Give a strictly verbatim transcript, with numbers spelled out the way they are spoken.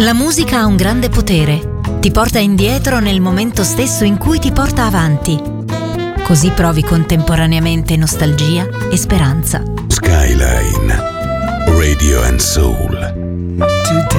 La musica ha un grande potere. Ti porta indietro nel momento stesso in cui ti porta avanti. Così provi contemporaneamente nostalgia e speranza. Skyline Radio and Soul.